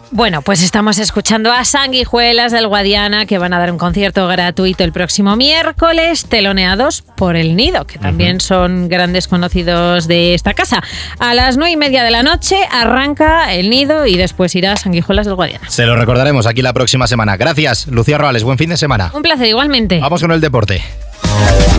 Bueno, pues estamos escuchando a Sanguijuelas del Guadiana, que van a dar un concierto gratuito el próximo miércoles, teloneados por El Nido, que también son grandes conocidos de esta casa. A las 9:30 de la noche arranca El Nido y después irá Sanguijuelas del Guadiana. Se lo recordaremos aquí la próxima semana. Gracias, Lucía Roales. Buen fin de semana. Un placer, igualmente. Vamos con el deporte.